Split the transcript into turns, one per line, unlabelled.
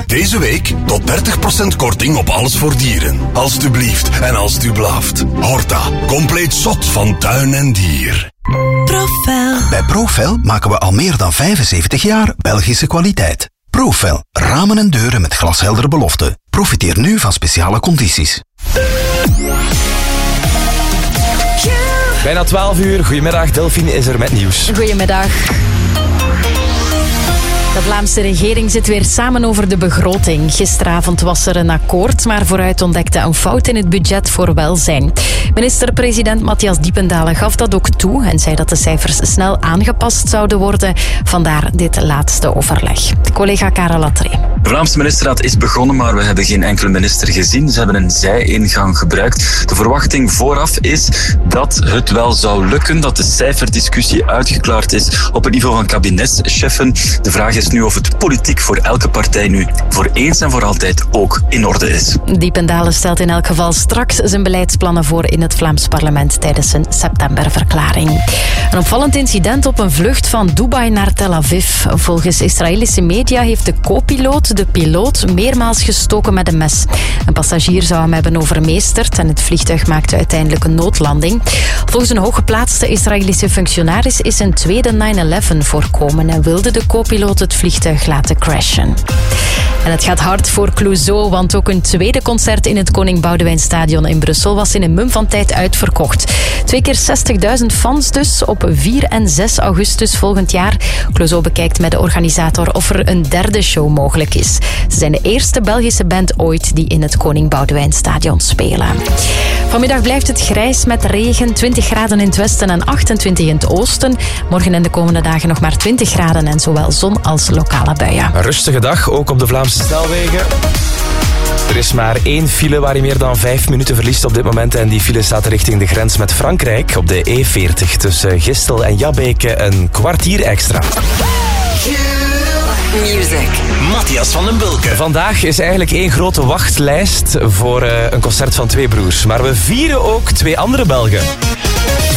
Deze week tot 30% korting op alles voor dieren. Alsjeblieft en als u blaaft. Horta, compleet zot van tuin en dier.
Profel.
Bij Profel maken we al meer dan 75 jaar Belgische kwaliteit. Profel, ramen en deuren met glasheldere beloften. Profiteer nu van speciale condities.
Bijna 12 uur. Goedemiddag, Delphine is er met nieuws.
Goedemiddag. De Vlaamse regering zit weer samen over de begroting. Gisteravond was er een akkoord, maar vooruit ontdekte een fout in het budget voor welzijn. Minister-president Matthias Diependalen gaf dat ook toe en zei dat de cijfers snel aangepast zouden worden. Vandaar dit laatste overleg. Collega Karel Latré.
De Vlaamse ministerraad is begonnen, maar we hebben geen enkele minister gezien. Ze hebben een zij-ingang gebruikt. De verwachting vooraf is dat het wel zou lukken, dat de cijferdiscussie uitgeklaard is op het niveau van kabinetscheffen. De vraag is nu of het politiek voor elke partij nu voor eens en voor altijd ook in orde is.
Diependalen stelt in elk geval straks zijn beleidsplannen voor in het Vlaams parlement tijdens zijn septemberverklaring. Een opvallend incident op een vlucht van Dubai naar Tel Aviv. Volgens Israëlische media heeft de co-piloot de piloot meermaals gestoken met een mes. Een passagier zou hem hebben overmeesterd en het vliegtuig maakte uiteindelijk een noodlanding. Volgens een hooggeplaatste Israëlische functionaris is een tweede 9/11 voorkomen en wilde de co-piloot het vliegtuig laten crashen. En het gaat hard voor Clouseau, want ook een tweede concert in het Koning Boudewijnstadion in Brussel was in een mum van tijd uitverkocht. 2 keer 60.000 fans dus op 4 en 6 augustus volgend jaar. Clouseau bekijkt met de organisator of er een derde show mogelijk is. Ze zijn de eerste Belgische band ooit die in het Koning Boudewijnstadion spelen. Vanmiddag blijft het grijs met regen, 20 graden in het westen en 28 in het oosten. Morgen en de komende dagen nog maar 20 graden en zowel zon als lokale buien.
Een rustige dag, ook op de Vlaamse snelwegen. Er is maar 1 file waar je meer dan 5 minuten verliest op dit moment. En die file staat richting de grens met Frankrijk op de E40. Tussen Gistel en Jabbeke een kwartier extra.
Music.
Matthias van den Bulke.
Vandaag is eigenlijk 1 grote wachtlijst voor een concert van 2 broers. Maar we vieren ook 2 andere Belgen.